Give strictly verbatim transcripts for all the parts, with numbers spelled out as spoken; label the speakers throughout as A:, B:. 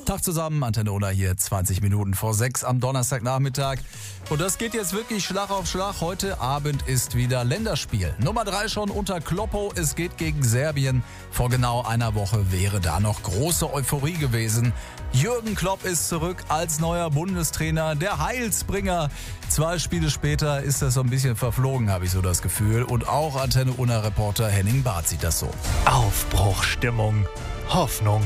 A: Tag zusammen, Antenne Unna hier, zwanzig Minuten vor sechs am Donnerstagnachmittag. Und das geht jetzt wirklich Schlag auf Schlag. Heute Abend ist wieder Länderspiel. Nummer drei schon unter Kloppo. Es geht gegen Serbien. Vor genau einer Woche wäre da noch große Euphorie gewesen. Jürgen Klopp ist zurück als neuer Bundestrainer, der Heilsbringer. Zwei Spiele später ist das so ein bisschen verflogen, habe ich so das Gefühl. Und auch Antenne Unna-Reporter Henning Barth sieht das so.
B: Aufbruchstimmung, Hoffnung,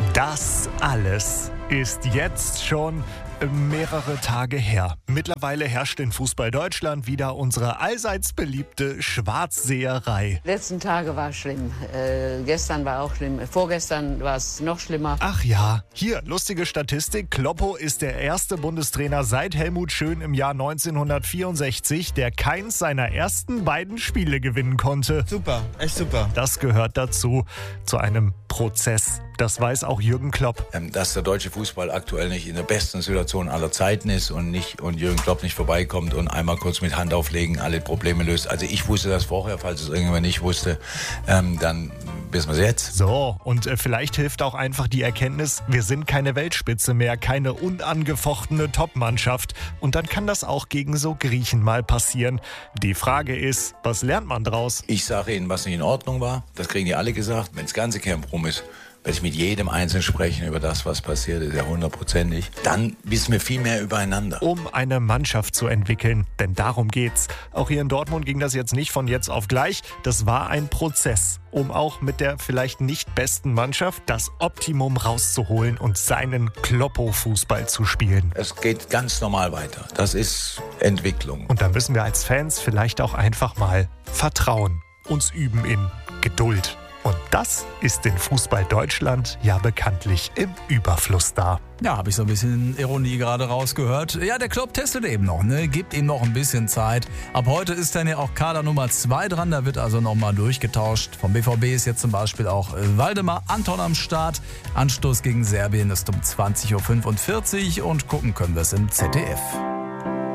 B: das alles ist jetzt schon mehrere Tage her. Mittlerweile herrscht in Fußball Deutschland wieder unsere allseits beliebte Schwarzseherei.
C: Die letzten Tage war schlimm. Äh, gestern war auch schlimm. Vorgestern war es noch schlimmer.
B: Ach ja, hier, lustige Statistik. Kloppo ist der erste Bundestrainer seit Helmut Schön im Jahr neunzehnhundertvierundsechzig, der keins seiner ersten beiden Spiele gewinnen konnte.
D: Super, echt super.
B: Das gehört dazu, zu einem Prozess. Das weiß auch Jürgen Klopp.
E: Dass der deutsche Fußball aktuell nicht in der besten Situation aller Zeiten ist und, nicht, und Jürgen Klopp nicht vorbeikommt und einmal kurz mit Hand auflegen alle Probleme löst. Also ich wusste das vorher, falls es irgendjemand nicht wusste, ähm, dann wissen wir es jetzt.
B: So, und äh, vielleicht hilft auch einfach die Erkenntnis, wir sind keine Weltspitze mehr, keine unangefochtene Top-Mannschaft. Und dann kann das auch gegen so Griechen mal passieren. Die Frage ist, was lernt man draus?
E: Ich sage Ihnen, was nicht in Ordnung war. Das kriegen die alle gesagt. Wenn das ganze Camp rum ist, werde ich mit jedem Einzelnen sprechen über das, was passiert ist, ja hundertprozentig. Dann wissen wir viel mehr übereinander.
B: Um eine Mannschaft zu entwickeln, denn darum geht's. Auch hier in Dortmund ging das jetzt nicht von jetzt auf gleich. Das war ein Prozess, um auch mit der vielleicht nicht besten Mannschaft das Optimum rauszuholen und seinen Kloppo-Fußball zu spielen.
E: Es geht ganz normal weiter. Das ist Entwicklung.
B: Und da müssen wir als Fans vielleicht auch einfach mal vertrauen, uns üben in Geduld. Und das ist in Fußball Deutschland ja bekanntlich im Überfluss da.
A: Ja, habe ich so ein bisschen Ironie gerade rausgehört. Ja, der Klopp testet eben noch, ne? Gibt ihm noch ein bisschen Zeit. Ab heute ist dann ja auch Kader Nummer zwei dran, da wird also nochmal durchgetauscht. Vom B V B ist jetzt zum Beispiel auch Waldemar Anton am Start. Anstoß gegen Serbien ist um zwanzig Uhr fünfundvierzig und gucken können wir es im Z D F.